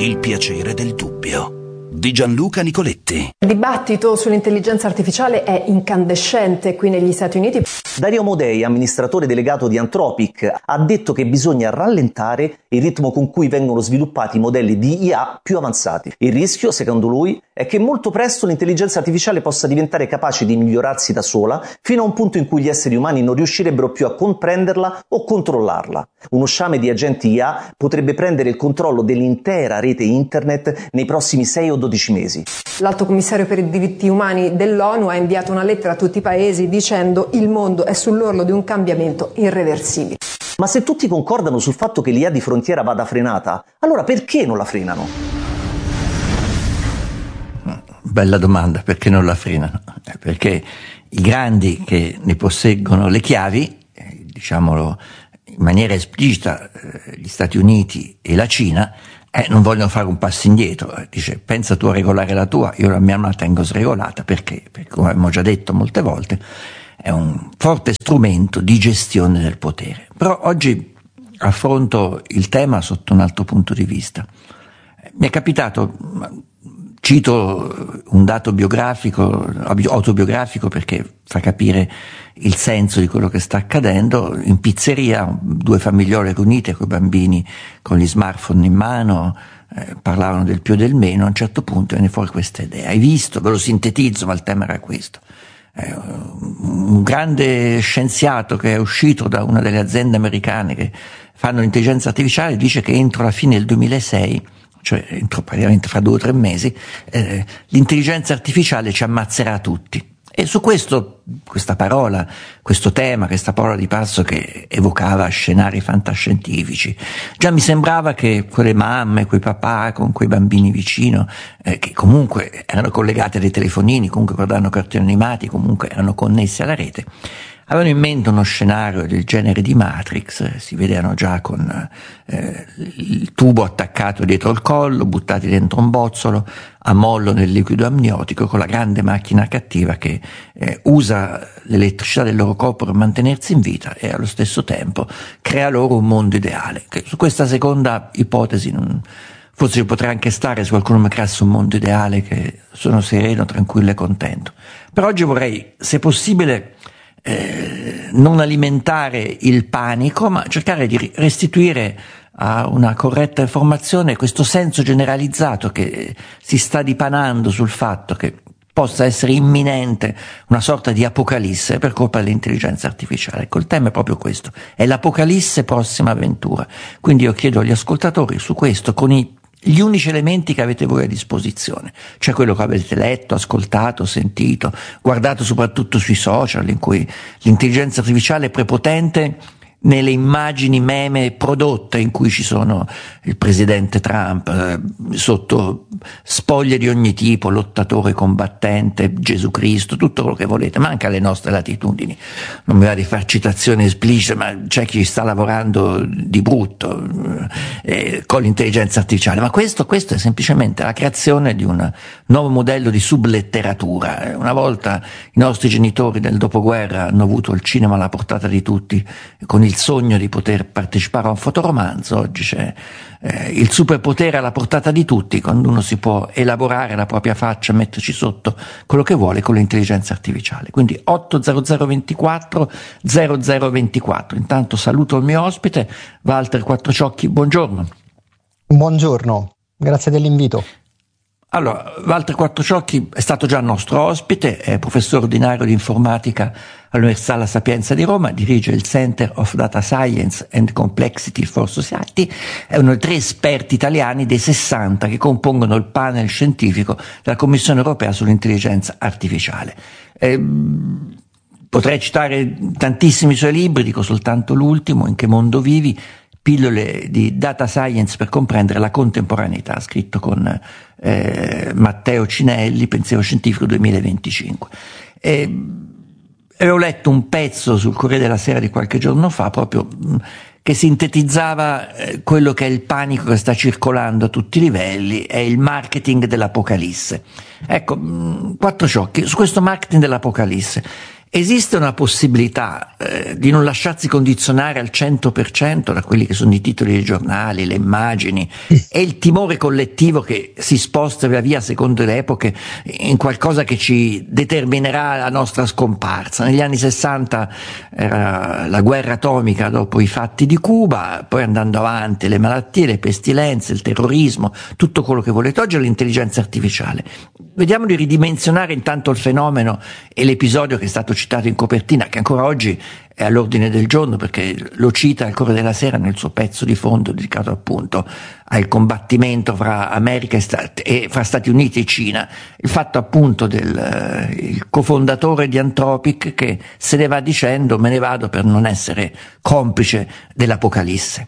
Il piacere del dubbio di Gianluca Nicoletti. Il dibattito sull'intelligenza artificiale è incandescente qui negli Stati Uniti. Dario Amodei, amministratore delegato di Anthropic, ha detto che bisogna rallentare il ritmo con cui vengono sviluppati i modelli di IA più avanzati. Il rischio, secondo lui, è che molto presto l'intelligenza artificiale possa diventare capace di migliorarsi da sola fino a un punto in cui gli esseri umani non riuscirebbero più a comprenderla o controllarla. Uno sciame di agenti IA potrebbe prendere il controllo dell'intera rete internet nei prossimi 6 o 12 mesi. L'Alto Commissario per i diritti umani dell'ONU ha inviato una lettera a tutti i paesi dicendo il mondo è sull'orlo di un cambiamento irreversibile. Ma se tutti concordano sul fatto che l'IA di frontiera vada frenata, allora perché non la frenano? Bella domanda, perché non la frenano? Perché i grandi che ne posseggono le chiavi, diciamolo in maniera esplicita, gli Stati Uniti e la Cina, non vogliono fare un passo indietro. Dice, pensa tu a regolare la tua, io la mia la tengo sregolata, perché come abbiamo già detto molte volte, è un forte strumento di gestione del potere. Però oggi affronto il tema sotto un altro punto di vista. Mi è capitato, cito un dato biografico, autobiografico, perché fa capire il senso di quello che sta accadendo. In pizzeria, due famigliole riunite con i bambini con gli smartphone in mano, parlavano del più e del meno. A un certo punto viene fuori questa idea. Hai visto? Ve lo sintetizzo, ma il tema era questo. Un grande scienziato che è uscito da una delle aziende americane che fanno l'intelligenza artificiale dice che entro la fine del 2006, cioè entro praticamente fra 2 o 3 mesi, l'intelligenza artificiale ci ammazzerà tutti. E su questa parola, questo tema, questa parola di passo che evocava scenari fantascientifici, già mi sembrava che quelle mamme, quei papà con quei bambini vicino, che comunque erano collegati a dei telefonini, comunque guardavano cartoni animati, comunque erano connessi alla rete, avevano in mente uno scenario del genere di Matrix. Si vedevano già con il tubo attaccato dietro il collo, buttati dentro un bozzolo a mollo nel liquido amniotico, con la grande macchina cattiva che usa l'elettricità del loro corpo per mantenersi in vita e allo stesso tempo crea loro un mondo ideale. Su questa seconda ipotesi forse ci potrei anche stare se qualcuno mi creasse un mondo ideale, che sono sereno, tranquillo e contento. Per oggi vorrei, se possibile, non alimentare il panico, ma cercare di restituire a una corretta informazione questo senso generalizzato che si sta dipanando sul fatto che possa essere imminente una sorta di apocalisse per colpa dell'intelligenza artificiale. Ecco, il tema è proprio questo, è l'apocalisse prossima avventura. Quindi io chiedo agli ascoltatori su questo, con gli unici elementi che avete voi a disposizione, cioè quello che avete letto, ascoltato, sentito, guardato soprattutto sui social, in cui l'intelligenza artificiale è prepotente nelle immagini meme prodotte, in cui ci sono il presidente Trump sotto spoglie di ogni tipo, lottatore, combattente, Gesù Cristo, tutto quello che volete, ma anche alle nostre latitudini. Non mi va di far citazioni esplicite, ma c'è chi sta lavorando di brutto con l'intelligenza artificiale. Ma questo è semplicemente la creazione di un nuovo modello di subletteratura. Una volta i nostri genitori del dopoguerra hanno avuto il cinema alla portata di tutti, con il sogno di poter partecipare a un fotoromanzo. Oggi c'è il superpotere alla portata di tutti, quando uno si può elaborare la propria faccia, metterci sotto quello che vuole con l'intelligenza artificiale. Quindi 80024 0024. Intanto saluto il mio ospite, Walter Quattrociocchi. Buongiorno. Buongiorno, grazie dell'invito. Allora, Walter Quattrociocchi è stato già nostro ospite, è professore ordinario di informatica all'Università La Sapienza di Roma, dirige il Center of Data Science and Complexity for Society, è uno dei 3 esperti italiani dei 60 che compongono il panel scientifico della Commissione Europea sull'intelligenza artificiale. Potrei citare tantissimi suoi libri, dico soltanto l'ultimo, In che mondo vivi? Pillole di data science per comprendere la contemporaneità, scritto con Matteo Cinelli, Pensiero Scientifico 2025. Avevo letto un pezzo sul Corriere della Sera di qualche giorno fa proprio che sintetizzava quello che è il panico che sta circolando a tutti i livelli, è il marketing dell'apocalisse. Ecco, Quattrociocchi, su questo marketing dell'apocalisse, Esiste una possibilità di non lasciarsi condizionare al 100% da quelli che sono i titoli dei giornali, le immagini e il timore collettivo che si sposta via via secondo le epoche in qualcosa che ci determinerà la nostra scomparsa? Negli anni 60 era la guerra atomica dopo i fatti di Cuba, poi andando avanti le malattie, le pestilenze, il terrorismo, tutto quello che volete. Oggi è l'intelligenza artificiale. Vediamo di ridimensionare intanto il fenomeno e l'episodio che è stato citato in copertina, che ancora oggi è all'ordine del giorno perché lo cita il Corriere della Sera nel suo pezzo di fondo dedicato appunto al combattimento fra America e fra Stati Uniti e Cina. Il fatto appunto del il cofondatore di Anthropic che se ne va dicendo: me ne vado per non essere complice dell'apocalisse.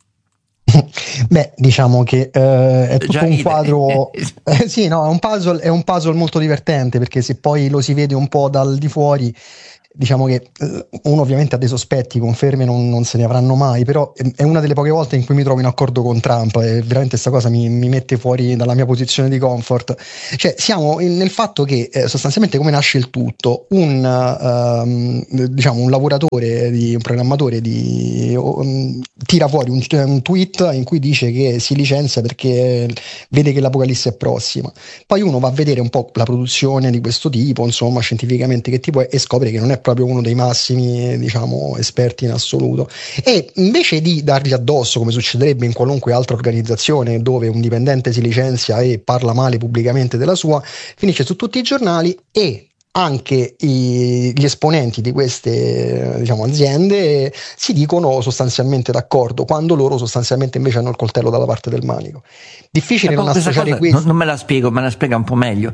Beh, diciamo che è tutto un quadro, sì, no, è un puzzle molto divertente, perché se poi lo si vede un po' dal di fuori, diciamo che uno ovviamente ha dei sospetti, conferme non se ne avranno mai, però è una delle poche volte in cui mi trovo in accordo con Trump, e veramente questa cosa mi mette fuori dalla mia posizione di comfort. Cioè siamo nel fatto che sostanzialmente come nasce il tutto, diciamo un lavoratore, un programmatore tira fuori un tweet in cui dice che si licenzia perché vede che l'apocalisse è prossima. Poi uno va a vedere un po' la produzione di questo tipo, insomma, scientificamente che tipo è, e scopre che non è proprio uno dei massimi, diciamo, esperti in assoluto, e invece di dargli addosso, come succederebbe in qualunque altra organizzazione dove un dipendente si licenzia e parla male pubblicamente della sua, finisce su tutti i giornali, e anche gli esponenti di queste, diciamo, aziende si dicono sostanzialmente d'accordo, quando loro sostanzialmente invece hanno il coltello dalla parte del manico. Difficile non associare questo. Non me la spiego, me la spiega un po' meglio.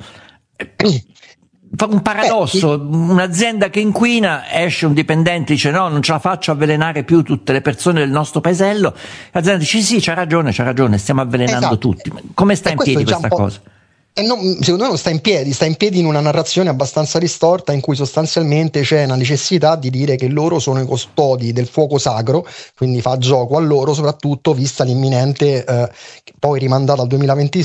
Fa un paradosso, un'azienda che inquina, esce un dipendente, dice no, non ce la faccio avvelenare più tutte le persone del nostro paesello, l'azienda dice sì, c'ha ragione, stiamo avvelenando tutti. Come sta in piedi questa cosa? Secondo me non sta in piedi in una narrazione abbastanza distorta, in cui sostanzialmente c'è una necessità di dire che loro sono i custodi del fuoco sacro, quindi fa gioco a loro, soprattutto vista l'imminente, poi rimandata al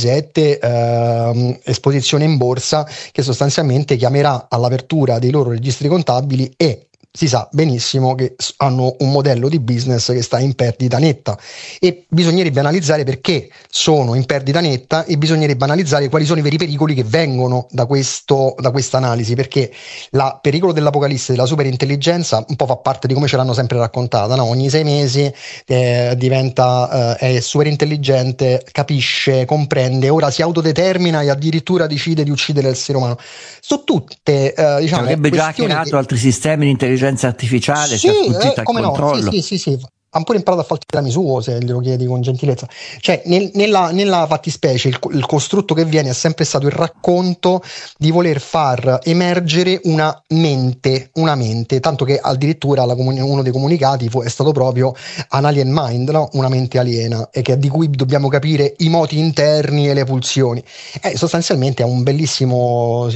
2027, esposizione in borsa, che sostanzialmente chiamerà all'apertura dei loro registri contabili, e si sa benissimo che hanno un modello di business che sta in perdita netta, e bisognerebbe analizzare perché sono in perdita netta, e bisognerebbe analizzare quali sono i veri pericoli che vengono da questa analisi, perché il pericolo dell'apocalisse della superintelligenza un po' fa parte di come ce l'hanno sempre raccontata, no? Ogni 6 mesi diventa è superintelligente, capisce, comprende, ora si autodetermina e addirittura decide di uccidere l'essere umano. Sono tutte diciamo, avrebbe già hackerato altri sistemi di intelligenza artificiale, sì, sfuggita al controllo. No, sì. Ha pure imparato a fare il tiramisù, se glielo chiedi con gentilezza. Cioè, nella fattispecie, il costrutto che viene è sempre stato il racconto di voler far emergere una mente, tanto che addirittura uno dei comunicati è stato proprio an alien mind, no? Una mente aliena, e di cui dobbiamo capire i moti interni e le pulsioni. Sostanzialmente è un bellissimo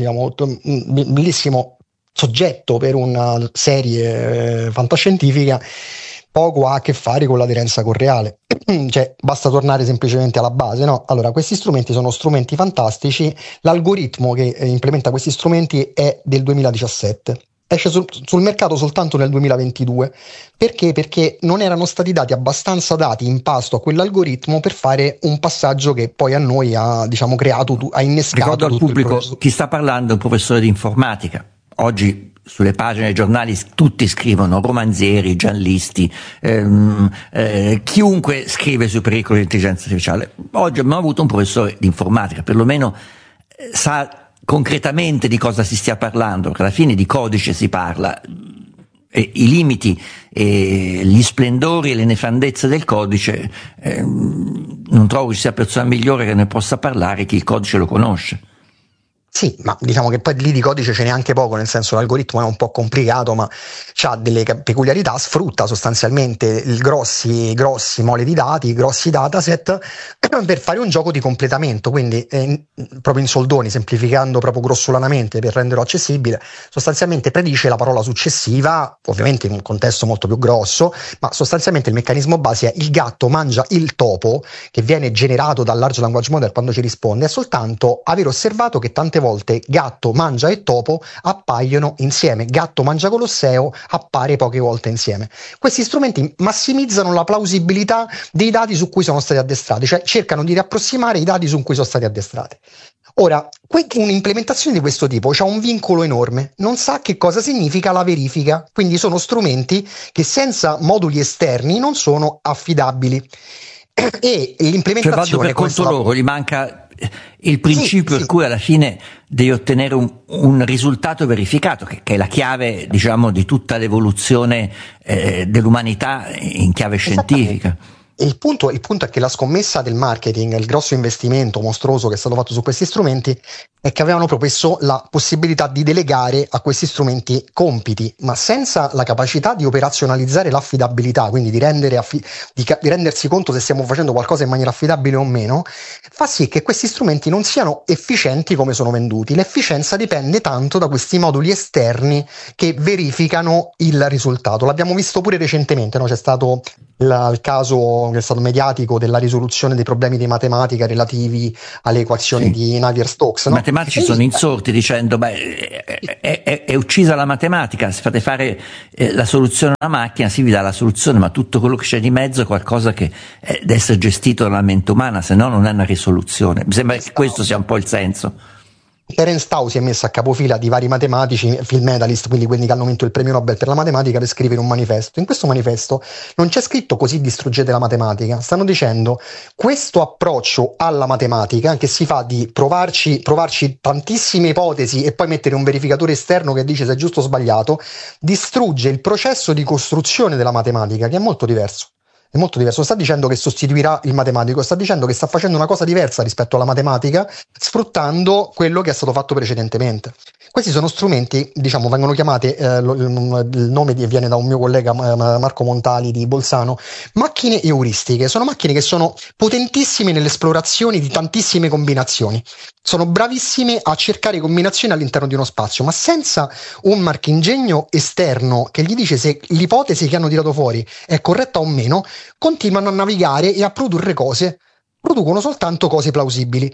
soggetto per una serie fantascientifica. Poco ha a che fare con l'aderenza con reale, cioè basta tornare semplicemente alla base, no? Allora, questi strumenti sono strumenti fantastici, l'algoritmo che implementa questi strumenti è del 2017, esce sul mercato soltanto nel 2022, perché non erano stati dati abbastanza dati in pasto a quell'algoritmo per fare un passaggio che poi a noi ha, diciamo, ha innescato. Ricordo al pubblico, chi sta parlando è un professore di informatica. Oggi sulle pagine dei giornali tutti scrivono, romanzieri, giallisti, chiunque scrive sui pericoli dell'intelligenza artificiale. Oggi abbiamo avuto un professore di informatica, perlomeno sa concretamente di cosa si stia parlando, perché alla fine di codice si parla, e i limiti e gli splendori e le nefandezze del codice, non trovo che ci sia persona migliore che ne possa parlare chi il codice lo conosce. Sì, ma diciamo che poi lì di codice ce n'è anche poco, nel senso l'algoritmo è un po' complicato, ma ha delle peculiarità, sfrutta sostanzialmente grossi mole di dati, grossi dataset per fare un gioco di completamento, quindi proprio in soldoni, semplificando proprio grossolanamente per renderlo accessibile, sostanzialmente predice la parola successiva, ovviamente in un contesto molto più grosso, ma sostanzialmente il meccanismo base è il gatto mangia il topo, che viene generato dal large language model quando ci risponde, è soltanto aver osservato che tante volte gatto mangia e topo appaiono insieme, gatto mangia Colosseo appare poche volte insieme. Questi strumenti massimizzano la plausibilità dei dati su cui sono stati addestrati, cioè cercano di riapprossimare i dati su cui sono stati addestrati. Ora, un'implementazione di questo tipo ha un vincolo enorme, non sa che cosa significa la verifica, quindi sono strumenti che senza moduli esterni non sono affidabili. E l'implementazione, cioè, per conto loro gli manca il principio per cui alla fine devi ottenere un risultato verificato, che è la chiave, diciamo, di tutta l'evoluzione dell'umanità in chiave scientifica. Il punto è che la scommessa del marketing, il grosso investimento mostruoso che è stato fatto su questi strumenti, è che avevano promesso la possibilità di delegare a questi strumenti compiti, ma senza la capacità di operazionalizzare l'affidabilità, quindi di rendersi conto se stiamo facendo qualcosa in maniera affidabile o meno, fa sì che questi strumenti non siano efficienti come sono venduti. L'efficienza dipende tanto da questi moduli esterni che verificano il risultato. L'abbiamo visto pure recentemente, no? C'è stato il caso che è stato mediatico della risoluzione dei problemi di matematica relativi alle equazioni di Navier-Stokes. No? I matematici sono insorti dicendo è uccisa la matematica, se fate fare la soluzione a una macchina si vi dà la soluzione, ma tutto quello che c'è di mezzo è qualcosa che deve essere gestito dalla mente umana, se no non è una risoluzione. Mi sembra che questo sia un po' il senso. Terence Tao si è messo a capofila di vari matematici, field medalist, quindi quelli che hanno vinto il premio Nobel per la matematica, per scrivere un manifesto. In questo manifesto non c'è scritto così distruggete la matematica, stanno dicendo questo approccio alla matematica che si fa di provarci tantissime ipotesi e poi mettere un verificatore esterno che dice se è giusto o sbagliato, distrugge il processo di costruzione della matematica, che è molto diverso. È molto diverso, non sta dicendo che sostituirà il matematico, sta dicendo che sta facendo una cosa diversa rispetto alla matematica, sfruttando quello che è stato fatto precedentemente. Questi sono strumenti, diciamo, vengono chiamati, il nome viene da un mio collega Marco Montali di Bolzano, macchine euristiche. Sono macchine che sono potentissime nell'esplorazione di tantissime combinazioni. Sono bravissime a cercare combinazioni all'interno di uno spazio, ma senza un marchingegno esterno che gli dice se l'ipotesi che hanno tirato fuori è corretta o meno, continuano a navigare e a produrre cose. Producono soltanto cose plausibili.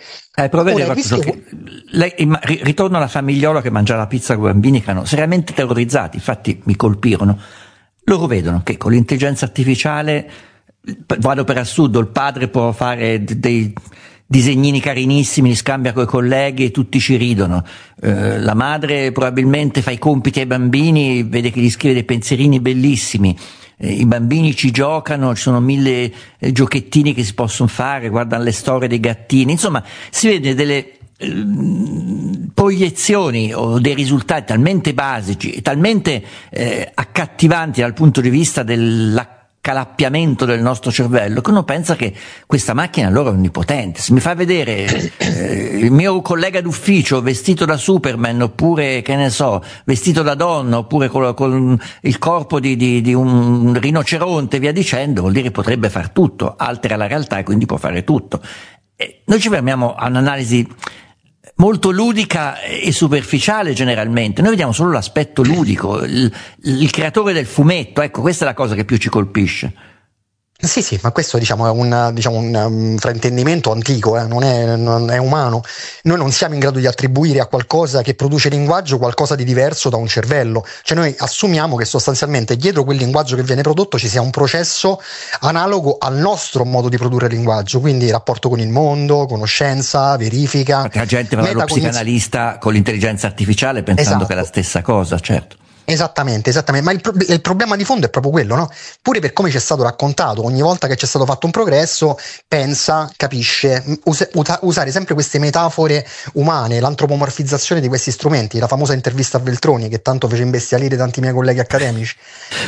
Ritorno alla famigliola che mangiava la pizza con i bambini che erano seriamente terrorizzati, infatti mi colpirono. Loro vedono che con l'intelligenza artificiale, vado per assurdo, il padre può fare dei disegnini carinissimi, li scambia coi colleghi e tutti ci ridono. La madre probabilmente fa i compiti ai bambini, vede che gli scrive dei pensierini bellissimi. I bambini ci giocano, ci sono 1000 giochettini che si possono fare, guardano le storie dei gattini, insomma si vede delle proiezioni o dei risultati talmente basici e talmente accattivanti dal punto di vista dell'accalappiamento del nostro cervello che uno pensa che questa macchina allora è onnipotente. Se mi fa vedere il mio collega d'ufficio vestito da Superman, oppure che ne so, vestito da donna, oppure con il corpo di un rinoceronte, via dicendo, vuol dire potrebbe far tutto, altera la realtà e quindi può fare tutto. Noi ci fermiamo a un'analisi molto ludica e superficiale generalmente, noi vediamo solo l'aspetto ludico, il creatore del fumetto, ecco, questa è la cosa che più ci colpisce. Sì, ma questo diciamo è un fraintendimento antico, non è umano. Noi non siamo in grado di attribuire a qualcosa che produce linguaggio qualcosa di diverso da un cervello. Cioè noi assumiamo che sostanzialmente dietro quel linguaggio che viene prodotto ci sia un processo analogo al nostro modo di produrre linguaggio, quindi rapporto con il mondo, conoscenza, verifica. Perché la gente va dallo psicanalista con l'intelligenza artificiale pensando che è la stessa cosa, certo. Esattamente, ma il problema di fondo è proprio quello, no? Pure per come ci è stato raccontato, ogni volta che c'è stato fatto un progresso, pensa, capisce, usare sempre queste metafore umane, l'antropomorfizzazione di questi strumenti, la famosa intervista a Veltroni che tanto fece imbestialire tanti miei colleghi accademici.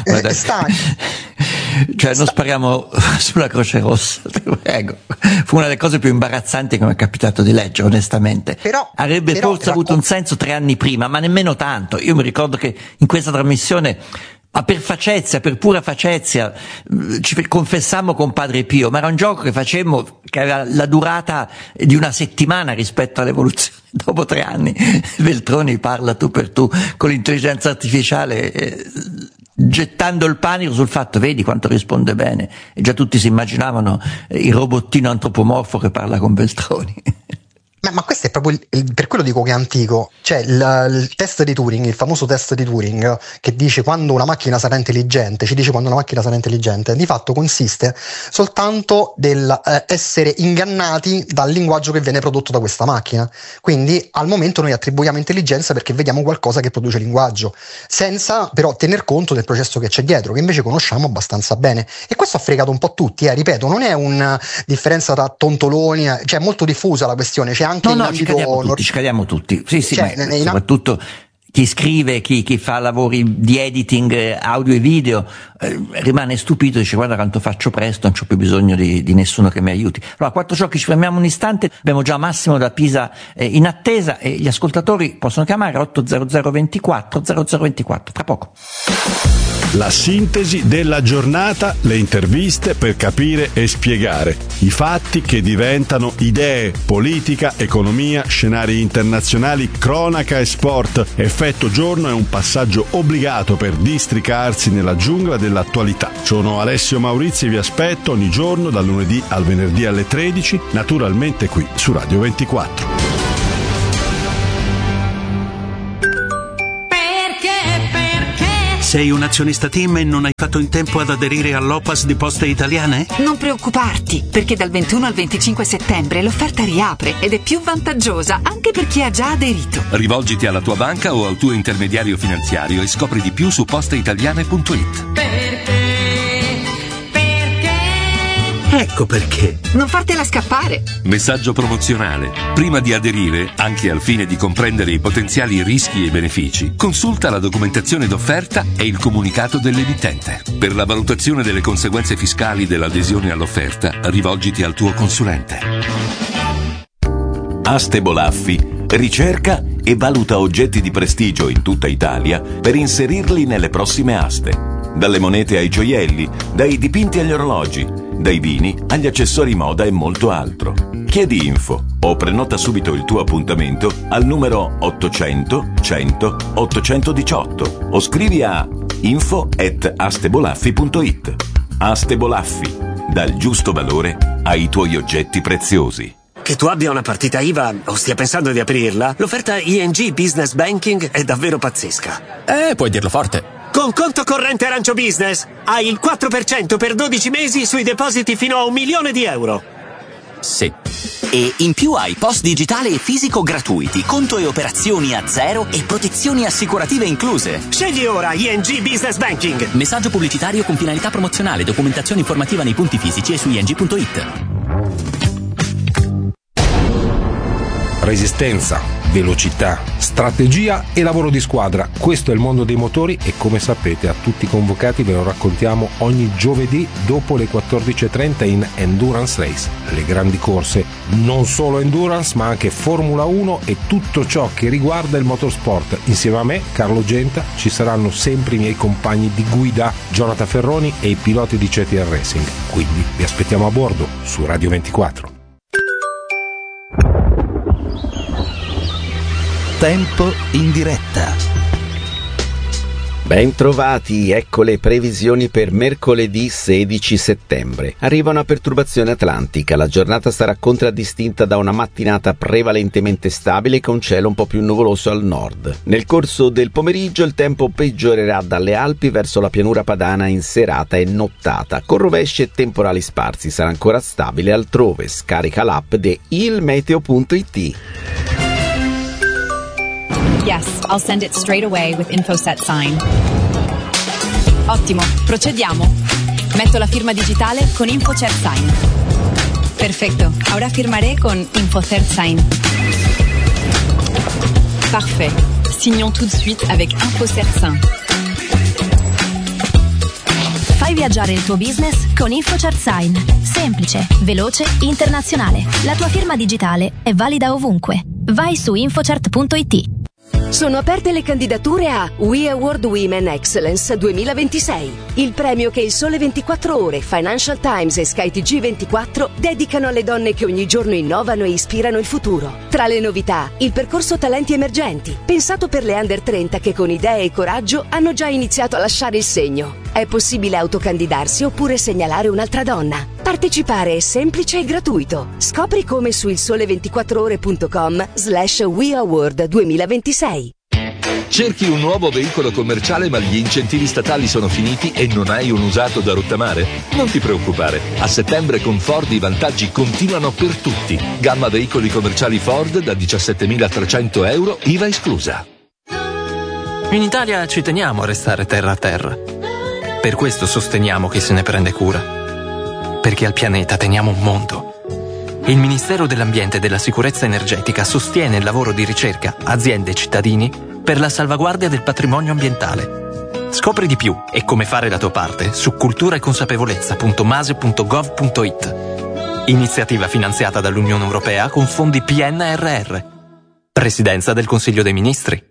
Cioè non spariamo sulla Croce Rossa, prego. Fu una delle cose più imbarazzanti che mi è capitato di leggere, onestamente. Avrebbe forse avuto un senso 3 anni prima, ma nemmeno tanto. Io mi ricordo che in questa trasmissione, ma per pura facezia, ci confessammo con Padre Pio, ma era un gioco che facemmo che aveva la durata di una settimana rispetto all'evoluzione. Dopo 3 anni Veltroni parla tu per tu con l'intelligenza artificiale, gettando il panico sul fatto, vedi quanto risponde bene, e già tutti si immaginavano il robottino antropomorfo che parla con Veltroni. Ma questo è proprio per quello dico che è antico, cioè il test di Turing, il famoso test di Turing, che dice quando una macchina sarà intelligente, ci dice quando una macchina sarà intelligente, di fatto consiste soltanto del essere ingannati dal linguaggio che viene prodotto da questa macchina. Quindi al momento noi attribuiamo intelligenza perché vediamo qualcosa che produce linguaggio, senza però tener conto del processo che c'è dietro, che invece conosciamo abbastanza bene. E questo ha fregato un po' tutti, ripeto, non è una differenza tra tontoloni, cioè è molto diffusa la questione, c'è anche ci cadiamo tutti. Sì, cioè, ma soprattutto chi scrive, chi fa lavori di editing audio e video rimane stupito, dice guarda quanto faccio presto, non c'ho più bisogno di nessuno che mi aiuti. Allora, Quattro Ciocchi, ci fermiamo un istante, abbiamo già Massimo da Pisa in attesa e gli ascoltatori possono chiamare 800 24 0024 tra poco. La sintesi della giornata, le interviste per capire e spiegare i fatti che diventano idee, politica, economia, scenari internazionali, cronaca e sport. Effetto giorno è un passaggio obbligato per districarsi nella giungla dell'attualità. Sono Alessio Maurizi e vi aspetto ogni giorno dal lunedì al venerdì alle 13, naturalmente qui su Radio 24. Sei un azionista TIM e non hai fatto in tempo ad aderire all'OPAS di Poste Italiane? Non preoccuparti, perché dal 21 al 25 settembre l'offerta riapre ed è più vantaggiosa anche per chi ha già aderito. Rivolgiti alla tua banca o al tuo intermediario finanziario e scopri di più su posteitaliane.it. Ecco perché. Non fartela scappare. Messaggio promozionale. Prima di aderire, anche al fine di comprendere i potenziali rischi e benefici, consulta la documentazione d'offerta e il comunicato dell'emittente. Per la valutazione delle conseguenze fiscali dell'adesione all'offerta, rivolgiti al tuo consulente. Aste Bolaffi ricerca e valuta oggetti di prestigio in tutta Italia per inserirli nelle prossime aste. Dalle monete ai gioielli, dai dipinti agli orologi, dai vini agli accessori moda e molto altro. Chiedi info o prenota subito il tuo appuntamento al numero 800 100 818 o scrivi a info@astebolaffi.it. Aste Bolaffi, dal giusto valore ai tuoi oggetti preziosi. Che tu abbia una partita IVA o stia pensando di aprirla, l'offerta ING Business Banking è davvero pazzesca. Puoi dirlo forte. Con conto corrente Arancio Business hai il 4% per 12 mesi sui depositi fino a €1.000.000. Sì. E in più hai post digitale e fisico gratuiti, conto e operazioni a zero e protezioni assicurative incluse. Scegli ora ING Business Banking. Messaggio pubblicitario con finalità promozionale, documentazione informativa nei punti fisici e su ing.it. Resistenza, velocità, strategia e lavoro di squadra. Questo è il mondo dei motori e come sapete a tutti i convocati ve lo raccontiamo ogni giovedì dopo le 14.30 in Endurance Race. Le grandi corse, non solo Endurance ma anche Formula 1 e tutto ciò che riguarda il motorsport. Insieme a me, Carlo Genta, ci saranno sempre i miei compagni di guida, Jonathan Ferroni e i piloti di CTR Racing. Quindi vi aspettiamo a bordo su Radio 24. Tempo in diretta. Bentrovati, ecco le previsioni per mercoledì 16 settembre. Arriva una perturbazione atlantica, la giornata sarà contraddistinta da una mattinata prevalentemente stabile con cielo un po' più nuvoloso al nord. Nel corso del pomeriggio il tempo peggiorerà dalle Alpi verso la pianura padana in serata e nottata, con rovesci e temporali sparsi, sarà ancora stabile altrove. Scarica l'app di ilmeteo.it. Yes, I'll send it straight away with InfoSet Sign. Ottimo, procediamo. Metto la firma digitale con InfoCert Sign. Perfecto, ahora firmaré con InfoCert Sign. Parfait. Signons tout de suite avec InfoCert Sign. Fai viaggiare il tuo business con InfoCert Sign. Semplice, veloce, internazionale. La tua firma digitale è valida ovunque. Vai su infocert.it. Sono aperte le candidature a We Award Women Excellence 2026, il premio che il Sole 24 Ore, Financial Times e Sky TG24 dedicano alle donne che ogni giorno innovano e ispirano il futuro. Tra le novità, il percorso Talenti Emergenti, pensato per le under 30 che con idee e coraggio hanno già iniziato a lasciare il segno. È possibile autocandidarsi oppure segnalare un'altra donna. Partecipare è semplice e gratuito. Scopri come su ilsole24ore.com/We Award 2026. Cerchi un nuovo veicolo commerciale ma gli incentivi statali sono finiti e non hai un usato da rottamare? Non ti preoccupare, a settembre con Ford i vantaggi continuano per tutti. Gamma veicoli commerciali Ford da 17.300 euro, IVA esclusa. In Italia ci teniamo a restare terra a terra. Per questo sosteniamo chi se ne prende cura. Perché al pianeta teniamo un mondo. Il Ministero dell'Ambiente e della Sicurezza Energetica sostiene il lavoro di ricerca, aziende e cittadini per la salvaguardia del patrimonio ambientale. Scopri di più e come fare la tua parte su culturaeconsapevolezza.mase.gov.it. Iniziativa finanziata dall'Unione Europea con fondi PNRR. Presidenza del Consiglio dei Ministri.